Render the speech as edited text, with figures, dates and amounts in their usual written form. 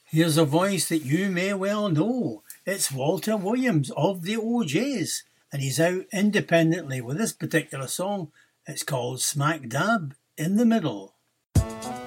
Here's a voice that you may well know. It's Walter Williams of the O'Jays, and he's out independently with this particular song. It's called Smack Dab in the Middle.